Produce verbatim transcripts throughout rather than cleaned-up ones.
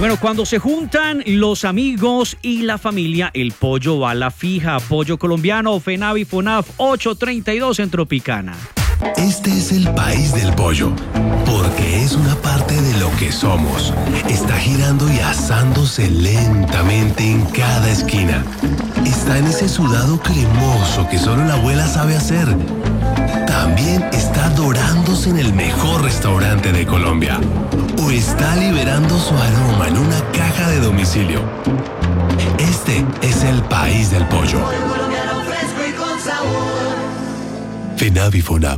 Bueno, cuando se juntan los amigos y la familia, el pollo va a la fija. Pollo colombiano, FENAVI FONAF ocho treinta y dos en Tropicana. Este es el país del pollo, porque es una parte de lo que somos. Está girando y asándose lentamente en cada esquina. Está en ese sudado cremoso que solo la abuela sabe hacer. También está dorándose en el mejor restaurante de Colombia. O está liberando su aroma en una caja de domicilio. Este es el país del pollo. FENAVI FONAF.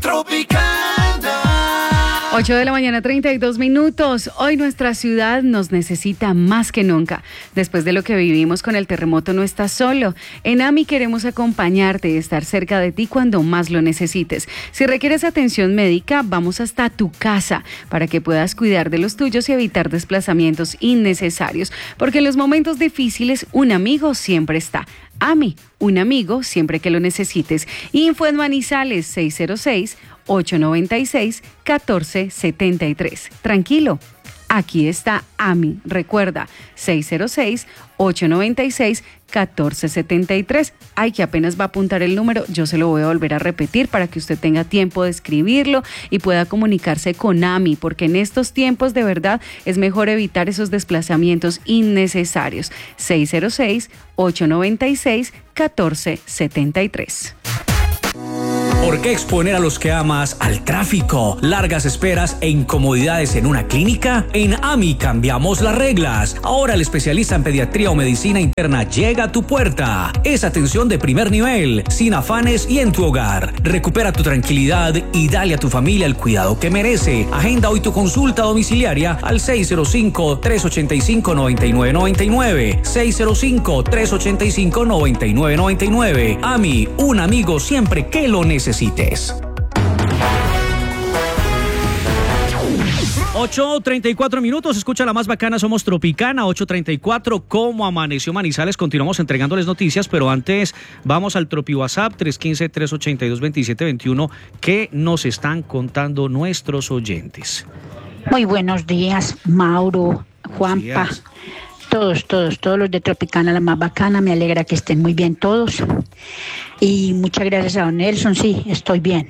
ocho de la mañana, treinta y dos minutos. Hoy nuestra ciudad nos necesita más que nunca. Después de lo que vivimos con el terremoto, no estás solo. En A M I queremos acompañarte y estar cerca de ti cuando más lo necesites. Si requieres atención médica, vamos hasta tu casa para que puedas cuidar de los tuyos y evitar desplazamientos innecesarios. Porque en los momentos difíciles, un amigo siempre está. A M I, un amigo siempre que lo necesites. Info en Manizales, seis cero seis, ocho nueve seis, uno cuatro siete tres. Tranquilo, aquí está A M I. Recuerda, seis cero seis, ocho nueve seis, uno cuatro siete tres. Ay, que apenas va a apuntar el número, yo se lo voy a volver a repetir para que usted tenga tiempo de escribirlo y pueda comunicarse con A M I, porque en estos tiempos de verdad es mejor evitar esos desplazamientos innecesarios. seis cero seis, ocho nueve seis, uno cuatro siete tres. ¿Por qué exponer a los que amas al tráfico, largas esperas e incomodidades en una clínica? En A M I cambiamos las reglas. Ahora el especialista en pediatría o medicina interna llega a tu puerta. Es atención de primer nivel, sin afanes y en tu hogar. Recupera tu tranquilidad y dale a tu familia el cuidado que merece. Agenda hoy tu consulta domiciliaria al seis cero cinco, tres ocho cinco, nueve nueve nueve nueve. seis cero cinco, tres ocho cinco, nueve nueve nueve nueve. A M I, un amigo siempre que lo necesites. ocho treinta y cuatro minutos, escucha la más bacana, somos Tropicana. Ocho treinta y cuatro, ¿cómo amaneció Manizales? Continuamos entregándoles noticias, pero antes vamos al Tropi WhatsApp tres uno cinco, tres ocho dos, dos siete dos uno. ¿Qué nos están contando nuestros oyentes? Muy buenos días, Mauro, Juanpa, todos, todos, todos los de Tropicana, la más bacana. Me alegra que estén muy bien todos. Y muchas gracias a don Nelson, sí, estoy bien.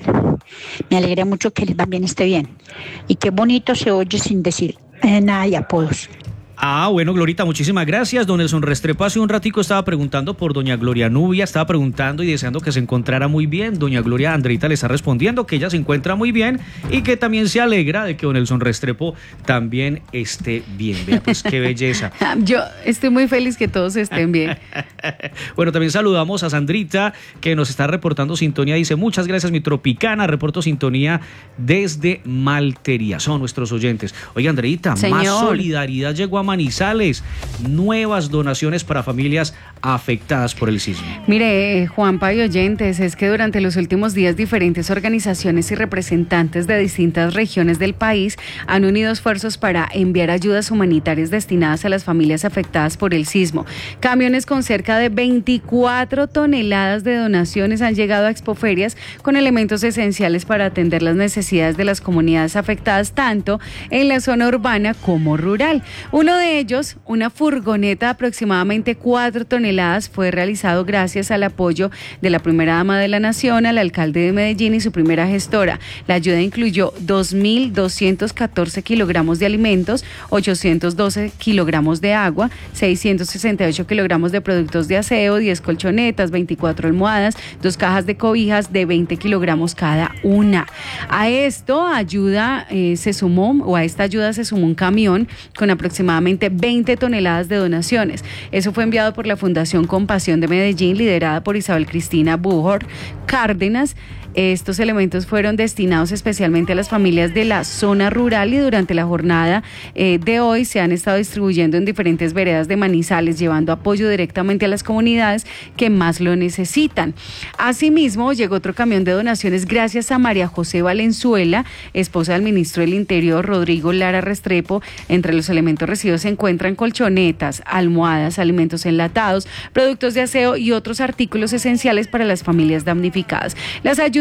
Me alegra mucho que él también esté bien. Y qué bonito se oye sin decir eh, nada de apodos. Ah, bueno, Glorita, muchísimas gracias. Don Nelson Restrepo hace un ratico estaba preguntando por doña Gloria Nubia, estaba preguntando y deseando que se encontrara muy bien. Doña Gloria Andreita le está respondiendo que ella se encuentra muy bien y que también se alegra de que don Nelson Restrepo también esté bien. Vea, pues qué belleza. Yo estoy muy feliz que todos estén bien. Bueno, también saludamos a Sandrita, que nos está reportando sintonía. Dice, muchas gracias, mi Tropicana. Reporto sintonía desde Maltería. Son nuestros oyentes. Oiga, Andreita, Señor. Más solidaridad llegó a Manizales, nuevas donaciones para familias afectadas por el sismo. Mire, Juanpa y oyentes, es que durante los últimos días diferentes organizaciones y representantes de distintas regiones del país han unido esfuerzos para enviar ayudas humanitarias destinadas a las familias afectadas por el sismo. Camiones con cerca de veinticuatro toneladas de donaciones han llegado a Expoferias con elementos esenciales para atender las necesidades de las comunidades afectadas tanto en la zona urbana como rural. Uno de ellos, una furgoneta de aproximadamente cuatro toneladas, fue realizado gracias al apoyo de la primera dama de la nación, al alcalde de Medellín y su primera gestora. La ayuda incluyó dos mil doscientos catorce kilogramos de alimentos, ochocientos doce kilogramos de agua, seiscientos sesenta y ocho kilogramos de productos de aseo, diez colchonetas, veinticuatro almohadas, dos cajas de cobijas de veinte kilogramos cada una. A esto ayuda eh, se sumó, o a esta ayuda se sumó un camión con aproximadamente veinte toneladas de donaciones. Eso fue enviado por la Fundación Compasión de Medellín, liderada por Isabel Cristina Bujor Cárdenas. Estos elementos fueron destinados especialmente a las familias de la zona rural y durante la jornada eh, de hoy se han estado distribuyendo en diferentes veredas de Manizales, llevando apoyo directamente a las comunidades que más lo necesitan. Asimismo, llegó otro camión de donaciones gracias a María José Valenzuela, esposa del ministro del Interior, Rodrigo Lara Restrepo. Entre los elementos recibidos se encuentran colchonetas, almohadas, alimentos enlatados, productos de aseo y otros artículos esenciales para las familias damnificadas. Las ayudas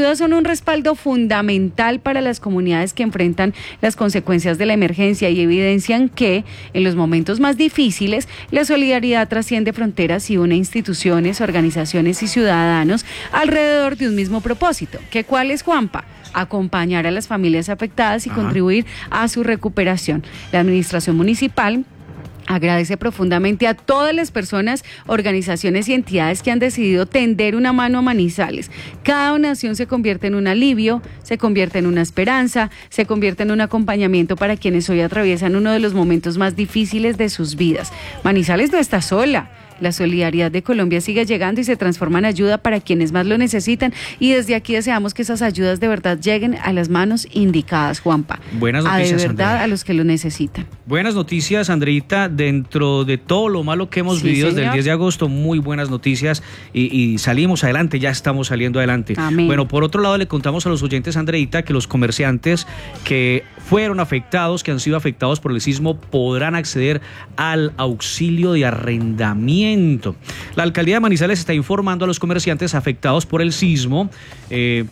ayudas son un respaldo fundamental para las comunidades que enfrentan las consecuencias de la emergencia y evidencian que en los momentos más difíciles la solidaridad trasciende fronteras y une instituciones, organizaciones y ciudadanos alrededor de un mismo propósito. ¿Qué cuál es, Juanpa? Acompañar a las familias afectadas y Ajá. contribuir a su recuperación. La administración municipal agradece profundamente a todas las personas, organizaciones y entidades que han decidido tender una mano a Manizales. Cada donación se convierte en un alivio, se convierte en una esperanza, se convierte en un acompañamiento para quienes hoy atraviesan uno de los momentos más difíciles de sus vidas. Manizales no está sola. La solidaridad de Colombia sigue llegando y se transforma en ayuda para quienes más lo necesitan, y desde aquí deseamos que esas ayudas de verdad lleguen a las manos indicadas, Juanpa. Buenas noticias, a de verdad Andrea. A los que lo necesitan. Buenas noticias, Andreita, dentro de todo lo malo que hemos Sí, vivido señor. desde el diez de agosto, muy buenas noticias y, y salimos adelante, ya estamos saliendo adelante. Amén. Bueno, por otro lado le contamos a los oyentes, Andreita, que los comerciantes que fueron afectados, que han sido afectados por el sismo, podrán acceder al auxilio de arrendamiento. La alcaldía de Manizales está informando a los comerciantes afectados por el sismo eh,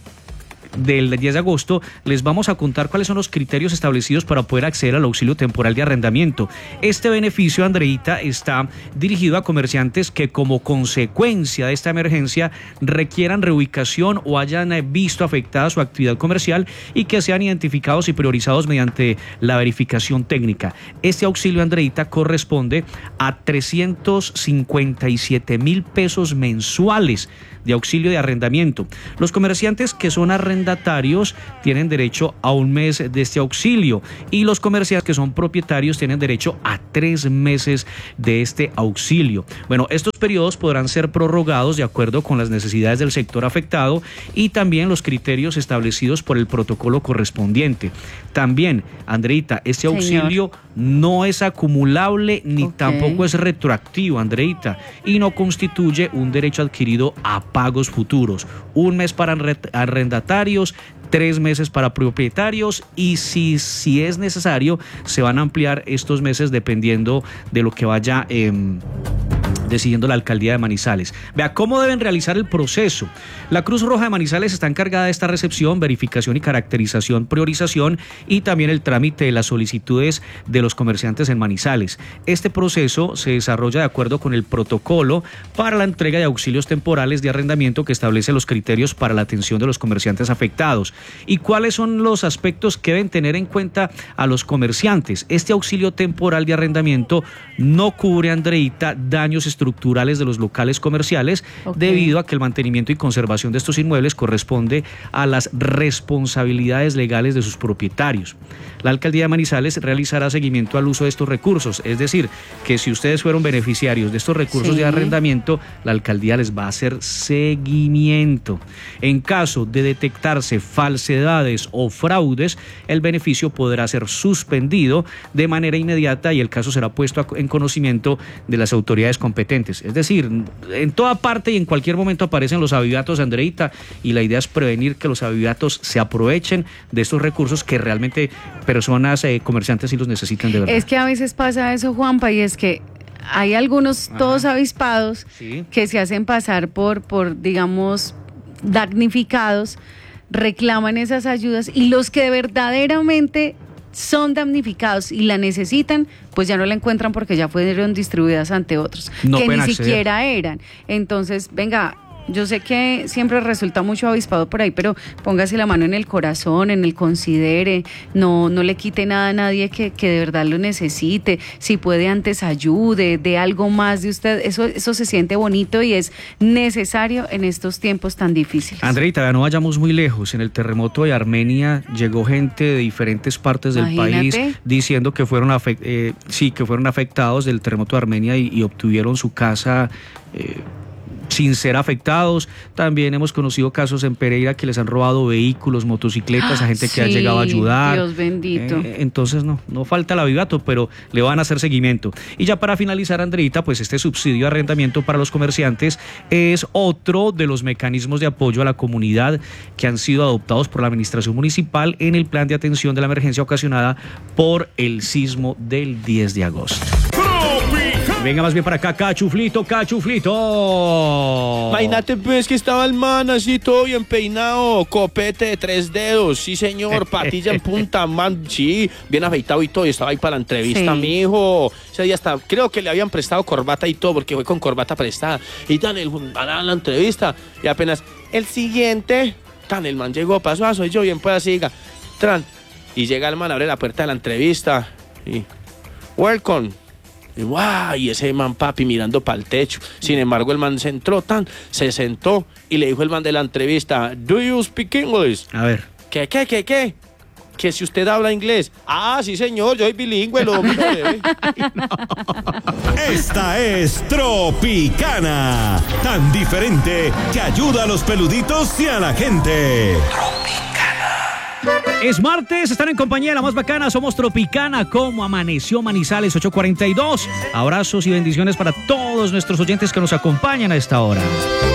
del diez de agosto. Les vamos a contar cuáles son los criterios establecidos para poder acceder al auxilio temporal de arrendamiento. Este beneficio, Andreita, está dirigido a comerciantes que como consecuencia de esta emergencia requieran reubicación o hayan visto afectada su actividad comercial y que sean identificados y priorizados mediante la verificación técnica. Este auxilio, Andreita, corresponde a trescientos cincuenta y siete mil pesos mensuales de auxilio de arrendamiento. Los comerciantes que son arrendatarios tienen derecho a un mes de este auxilio y los comerciantes que son propietarios tienen derecho a tres meses de este auxilio. Bueno, estos periodos podrán ser prorrogados de acuerdo con las necesidades del sector afectado y también los criterios establecidos por el protocolo correspondiente. También, Andreita, este auxilio Señor. no es acumulable ni okay. tampoco es retroactivo, Andreita, y no constituye un derecho adquirido a pagos futuros. Un mes para arrendatarios, tres meses para propietarios y si, si es necesario se van a ampliar estos meses dependiendo de lo que vaya eh, decidiendo la alcaldía de Manizales. Vea cómo deben realizar el proceso. La Cruz Roja de Manizales está encargada de esta recepción, verificación y caracterización, priorización y también el trámite de las solicitudes de los comerciantes en Manizales. Este proceso se desarrolla de acuerdo con el protocolo para la entrega de auxilios temporales de arrendamiento que establece los criterios para la atención de los comerciantes afectados. ¿Y cuáles son los aspectos que deben tener en cuenta a los comerciantes? Este auxilio temporal de arrendamiento no cubre, Andreita, daños estructurales de los locales comerciales, okay. debido a que el mantenimiento y conservación de estos inmuebles corresponde a las responsabilidades legales de sus propietarios. La alcaldía de Manizales realizará seguimiento al uso de estos recursos, es decir, que si ustedes fueron beneficiarios de estos recursos sí. de arrendamiento, la alcaldía les va a hacer seguimiento. En caso de detectarse falsedades o fraudes, el beneficio podrá ser suspendido de manera inmediata y el caso será puesto en conocimiento de las autoridades competentes. Es decir, en toda parte y en cualquier momento aparecen los avivatos, Andreita, y la idea es prevenir que los avivatos se aprovechen de estos recursos que realmente personas, eh, comerciantes sí los necesitan de verdad. Es que a veces pasa eso, Juanpa, y es que hay algunos Ajá. todos avispados sí. que se hacen pasar por, por, digamos, damnificados, reclaman esas ayudas y los que verdaderamente son damnificados y la necesitan, pues ya no la encuentran porque ya fueron distribuidas ante otros, no que ni acceder. siquiera eran. Entonces, venga, yo sé que siempre resulta mucho avispado por ahí, pero póngase la mano en el corazón, en el considere, no, no le quite nada a nadie que, que de verdad lo necesite. Si puede antes ayude, de algo más de usted, eso, eso se siente bonito y es necesario en estos tiempos tan difíciles. Andreita, no vayamos muy lejos, en el terremoto de Armenia llegó gente de diferentes partes del Imagínate. país diciendo que fueron, afect- eh, sí, que fueron afectados del terremoto de Armenia y, y obtuvieron su casa eh, sin ser afectados. También hemos conocido casos en Pereira que les han robado vehículos, motocicletas, a gente sí, que ha llegado a ayudar. Dios bendito. Eh, entonces no, no falta el avivato, pero le van a hacer seguimiento. Y ya para finalizar, Andreita, pues este subsidio de arrendamiento para los comerciantes es otro de los mecanismos de apoyo a la comunidad que han sido adoptados por la administración municipal en el plan de atención de la emergencia ocasionada por el sismo del diez de agosto. Venga más bien para acá, Cachuflito, Cachuflito. Imagínate pues que estaba el man así todo bien peinado, copete de tres dedos, sí señor, patilla en punta, man, sí, bien afeitado y todo, y estaba ahí para la entrevista, sí. Mijo. Ese día hasta, creo que le habían prestado corbata y todo, porque fue con corbata prestada. Y tan el a la entrevista, y apenas el siguiente, tan el man llegó, pasó, ah, soy yo, bien pues así, tran, y llega el man, abre la puerta de la entrevista, y welcome. Y, wow, y ese man papi mirando para el techo. Sin embargo el man se entró tan, se sentó y le dijo el man de la entrevista, ¿Do you speak English? A ver. ¿Qué, qué, qué, qué? Que si usted habla inglés. Ah, sí señor, yo soy bilingüe. Lo no. Esta es Tropicana, tan diferente que ayuda a los peluditos y a la gente. Es martes, están en compañía de la más bacana, somos Tropicana, como amaneció Manizales ocho cuarenta y dos. Abrazos y bendiciones para todos nuestros oyentes que nos acompañan a esta hora.